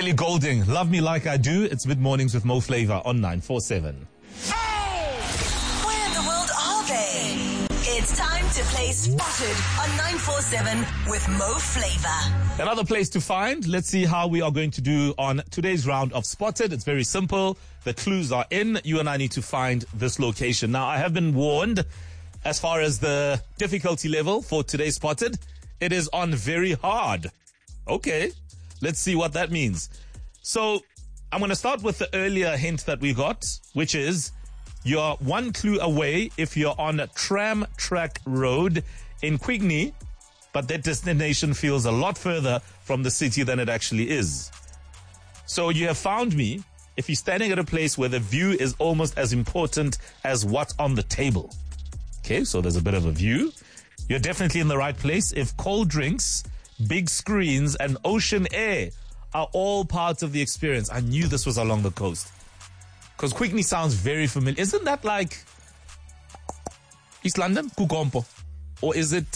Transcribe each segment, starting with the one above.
Ellie Goulding, Love Me Like I Do. It's Mid Mornings with Mo Flava on 947. Where in the world are they? It's time to play Spotted on 947 with Mo Flava. Another place to find. Let's see how we are going to do on today's round of Spotted. It's very simple. The clues are in. You and I need to find this location. Now, I have been warned as far as the difficulty level for today's Spotted. It is on very hard. Okay, let's see what that means. So, I'm going to start with the earlier hint that we got, which is you're one clue away if you're on a Tram Track Road in Quigney, but that destination feels a lot further from the city than it actually is. So you have found me if you're standing at a place where the view is almost as important as what's on the table. Okay, so there's a bit of a view. You're definitely in the right place if cold drinks, big screens, and ocean air are all parts of the experience. I knew this was along the coast. Because Quigney sounds very familiar. Isn't that like East London? Kugompo. Or is it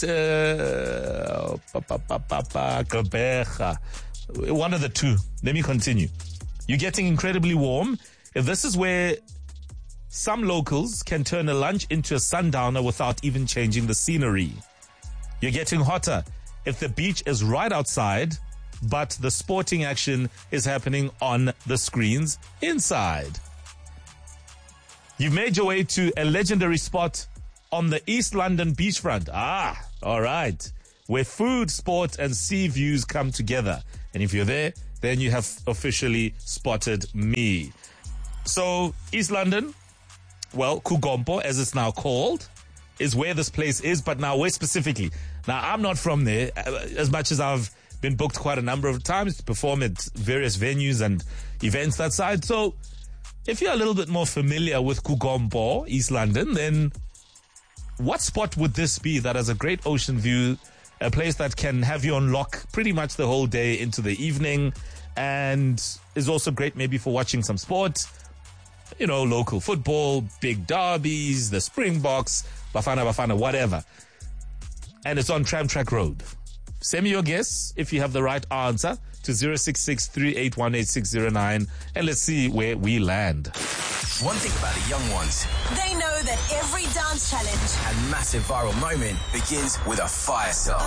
Gqeberha? One of the two. Let me continue. You're getting incredibly warm. If this is where some locals can turn a lunch into a sundowner without even changing the scenery. You're getting hotter if the beach is right outside, but the sporting action is happening on the screens inside. You've made your way to a legendary spot on the East London beachfront. All right. Where food, sport, and sea views come together. And if you're there, then you have officially spotted me. So, East London, well, Kugompo, as it's now called, is where this place is, but now where specifically? Now, I'm not from there, as much as I've been booked quite a number of times to perform at various venues and events that side. So, if you're a little bit more familiar with Kugompo, East London, then what spot would this be that has a great ocean view, a place that can have you on lock pretty much the whole day into the evening, and is also great maybe for watching some sport, you know, local football, big derbies, the Springboks, Bafana, whatever. And it's on Tram Track Road. Send me your guess if you have the right answer to 066-3818-609, and let's see where we land. One thing about the young ones, They know that every dance challenge and massive viral moment begins with a fire song.